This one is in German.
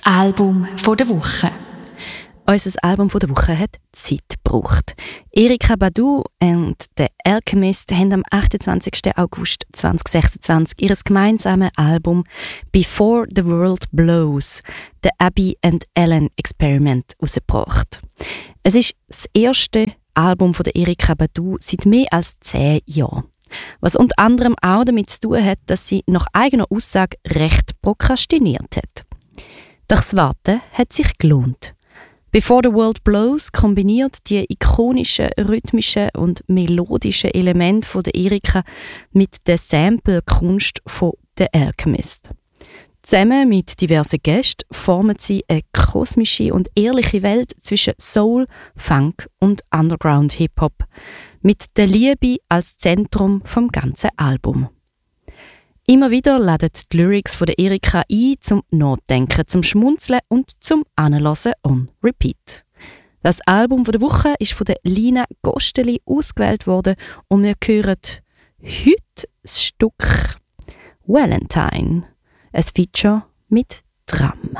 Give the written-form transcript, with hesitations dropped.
Das Album von der Woche. Unser Album von der Woche hat Zeit gebraucht. Erykah Badu und The Alchemist haben am 28. August 2026 ihr gemeinsames Album «Before the World Blows – The Abby and Ellen Experiment» herausgebracht. Es ist das erste Album von der Erykah Badu seit mehr als 10 Jahren. Was unter anderem auch damit zu tun hat, dass sie nach eigener Aussage recht prokrastiniert hat. Doch das Warten hat sich gelohnt. «Before the World Blows» kombiniert die ikonischen, rhythmischen und melodischen Elemente von der Erykah mit der Sample-Kunst von «The Alchemist». Zusammen mit diversen Gästen formen sie eine kosmische und ehrliche Welt zwischen Soul, Funk und Underground-Hip-Hop, mit der Liebe als Zentrum vom ganzen Album. Immer wieder laden die Lyrics von der Erykah ein zum Nachdenken, zum Schmunzeln und zum Anhören on Repeat. Das Album von der Woche ist von der Lina Gosteli ausgewählt worden und wir hören heute das Stück «Valentine», ein Feature mit Drum.